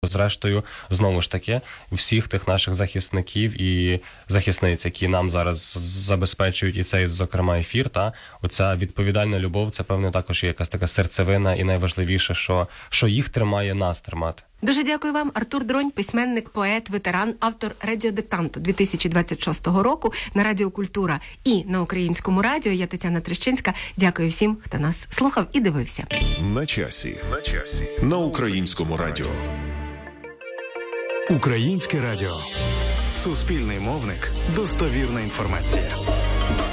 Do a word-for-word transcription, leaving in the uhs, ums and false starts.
зрештою, знову ж таки, всіх тих наших захисників і захисниць, які нам зараз забезпечують і цей, зокрема, ефір, та оця відповідальна любов, це, певно, також є якась така серцевина і найважливіше, що, що їх тримає, нас тримати. Дуже дякую вам, Артур Дронь, письменник, поет, ветеран, автор радіодиктанту дві тисячі двадцять шостого року на Радіо Культура і на Українському радіо. Я Тетяна Трещинська. Дякую всім, хто нас слухав і дивився. На часі. На часі. На Українському радіо. Українське радіо. Суспільний мовник. Достовірна інформація.